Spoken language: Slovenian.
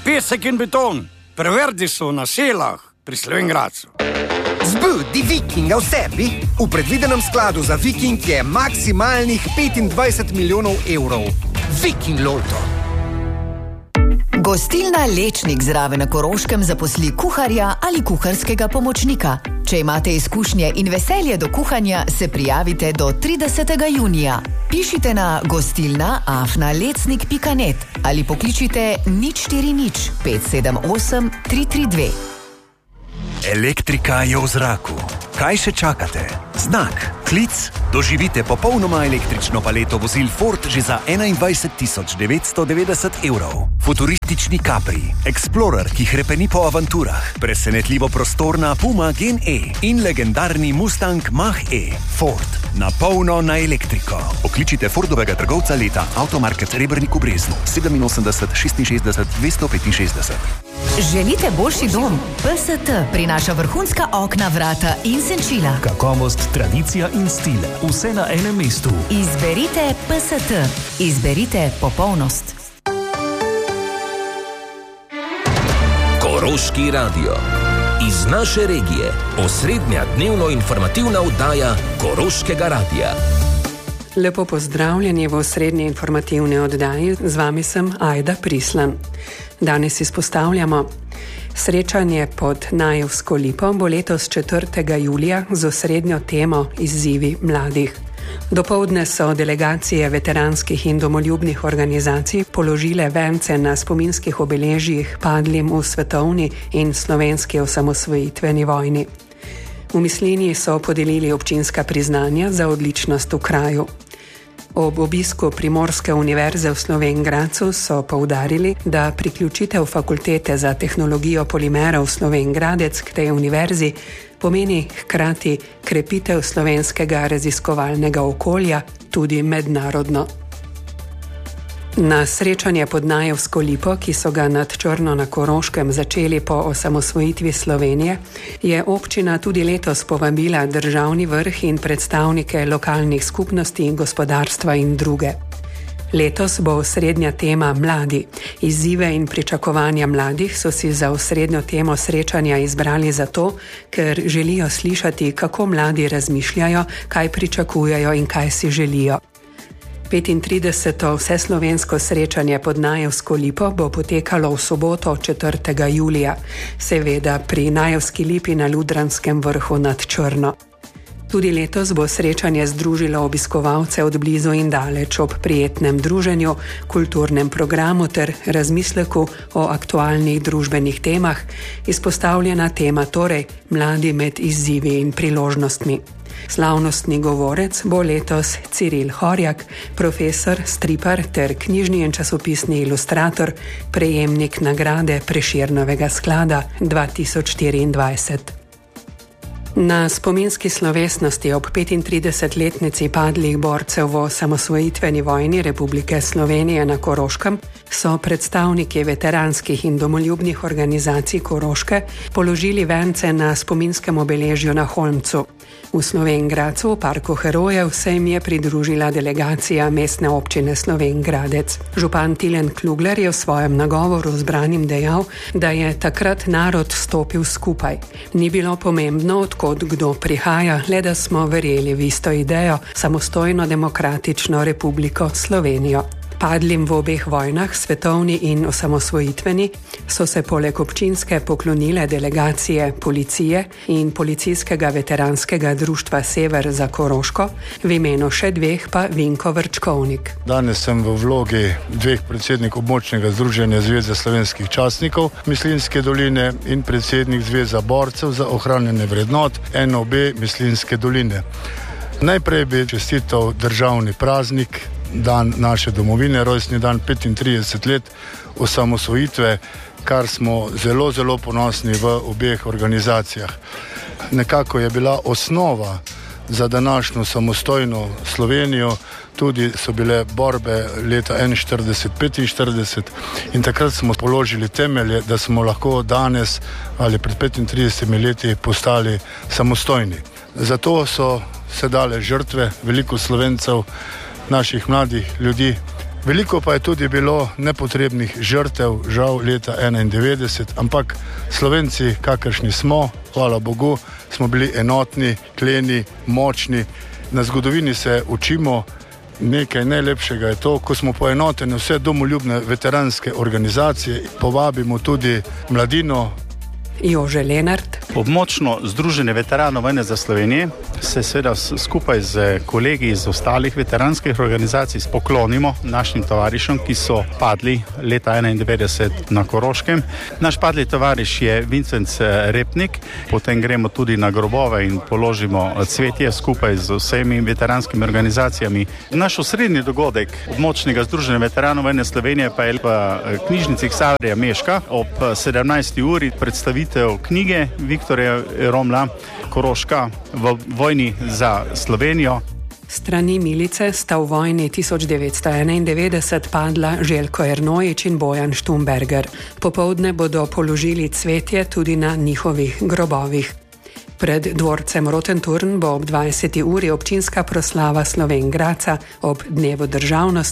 pesek in beton. Preverdi so na selah pri Slovenj Gradcu. Zbudi Vikinga v sebi. V predvidenem skladu za Viking je maksimalnih 25 milijonov evrov. Viking Loto. Gostilna Lečnik zraven na Koroškem zaposli kuharja ali kuharskega pomočnika. Če imate izkušnje in veselje do kuhanja, se prijavite do 30. junija. Pišite na gostilna@lecnik.net ali pokličite 040 578 332. Elektrika je v zraku. Kaj še čakate? Znak, klic, doživite popolnoma električno paleto vozil Ford že za 21 990 evrov. Futuristični Capri, Explorer, ki hrepeni po avanturah, presenetljivo prostorna Puma Gen E in legendarni Mustang Mach-E. Ford, na polno na elektriko. Pokličite Fordovega trgovca leta Automarket Rebernik v Breznu 87 66 265. Želite boljši dom? PST prinaša vrhunska okna, vrata in senčila. Kakovost, tradicija in stil, vse na enem mestu. Izberite PST. Izberite popolnost. Koroški radio. Iz naše regije. Osrednja dnevno informativna oddaja Koroškega radia. Lepo pozdravljeni v osrednji informativni oddaji. Z vami sem Ajda Prislan. Danes izpostavljamo: srečanje pod Najevsko lipo bo letos 4. julija z osrednjo temo Izzivi mladih. Dopoldne so delegacije veteranskih in domoljubnih organizacij položile vence na spominskih obeležjih padlim v svetovni in slovenski osamosvojitveni vojni. V Mislinji so podelili občinska priznanja za odličnost v kraju. Ob obisku Primorske univerze v Slovenj Gradcu so poudarili, da priključitev fakultete za tehnologijo polimerov Slovenj Gradec k tej univerzi pomeni hkrati krepitev slovenskega raziskovalnega okolja tudi mednarodno. Na srečanje pod Najevsko lipo, ki so ga nad Črno na Koroškem začeli po osamosvojitvi Slovenije, je občina tudi letos povabila državni vrh in predstavnike lokalnih skupnosti, gospodarstva in druge. Letos bo osrednja tema mladi. Izzive in pričakovanja mladih so si za osrednjo temo srečanja izbrali zato, ker želijo slišati, kako mladi razmišljajo, kaj pričakujejo in kaj si želijo. 35. vseslovensko srečanje pod Najevsko lipo bo potekalo v soboto 4. julija, seveda pri Najevski lipi na Ludranskem vrhu nad Črno. Tudi letos bo srečanje združilo obiskovalce od blizu in daleč ob prijetnem druženju, kulturnem programu ter razmisleku o aktualnih družbenih temah, izpostavljena tema torej mladi med izzivi in priložnostmi. Slavnostni govorec bo letos Ciril Horjak, profesor, stripar ter knjižni in časopisni ilustrator, prejemnik nagrade Prešernovega sklada 2024. Na spominski slovesnosti ob 35-letnici padlih borcev v osamosvojitveni vojni Republike Slovenije na Koroškem so predstavniki veteranskih in domoljubnih organizacij Koroške položili vence na spominskem obeležju na Holmcu. V Slovenj Gradcu v Parku herojev se jim je pridružila delegacija mestne občine Slovenj Gradec. Župan Tilen Klugler je v svojem nagovoru zbranim dejal, da je takrat narod stopil skupaj. Ni bilo pomembno, odkot kdo prihaja, le da smo verjeli v isto idejo, samostojno demokratično Republiko Slovenijo. Padlim v obeh vojnah, svetovni in osamosvojitveni, so se poleg občinske poklonile delegacije policije in policijskega veteranskega društva Sever za Koroško, v imenu še dveh pa Vinko Vrčkovnik. Danes sem v vlogi dveh predsednikov območnega združenja Zveze slovenskih častnikov Mislinjske doline in predsednik Zveza borcev za ohranjanje vrednot NOB Mislinjske doline. Najprej bi čestital državni praznik, dan naše domovine, rojstni dan 35 let osamosvojitve, kar smo zelo, zelo ponosni v obeh organizacijah. Nekako je bila osnova za današnjo samostojno Slovenijo, tudi so bile borbe leta 41-45 in takrat smo položili temelje, da smo lahko danes ali pred 35 leti postali samostojni. Zato so se dale žrtve, veliko Slovencev, naših mladih ljudi Veliko pa je tudi bilo nepotrebnih žrtev, žal leta 1991, ampak Slovenci, kakršni smo, hvala Bogu, smo bili enotni, kleni, močni. Na zgodovini se učimo. Nekaj najlepšega je to, ko smo poenoteni vse domoljubne veteranske organizacije, povabimo tudi mladino. Jože Lenart. Območno Združenje veteranov vojne za Slovenijo se seveda skupaj z kolegi iz ostalih veteranskih organizacij poklonimo našim tovarišem, ki so padli leta 1991 na Koroškem. Naš padli tovariš je Vincenc Repnik, potem gremo tudi na grobove in položimo cvetje skupaj z vsemi veteranskimi organizacijami. Naš osrednji dogodek območnega Združenja veteranov vojne Slovenije pa je v knjižnici Ksaverija Meška ob 17. uri predstavitev knjige Viktorja Romla Koroška v vojni za Slovenijo. Strani milice sta v vojni 1991 padla Željko Ernojič in Bojan Štumberger. Popoldne bodo položili cvetje tudi na njihovih grobovih. Pred dvorcem Rotenturn bo ob 20. uri občinska proslava Slovenj Gradca ob dnevu državnosti.